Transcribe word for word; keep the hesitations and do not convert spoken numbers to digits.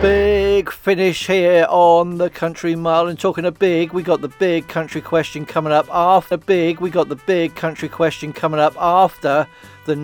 Big finish here on the Country Mile. And talking of big, we got the big country question coming up after big. We got the big country question coming up after the